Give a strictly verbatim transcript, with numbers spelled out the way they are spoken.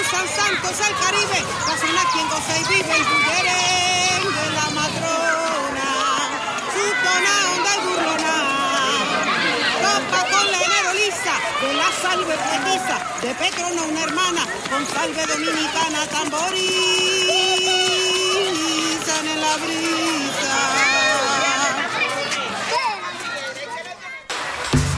San Santos, el Caribe, Casana quien goza y vive el bullerén de la matrona, su tona onda y burlona, topa con la enero lisa, de la salve petiza, de Petrona una hermana, con salve dominicana, tamboriza en el abril.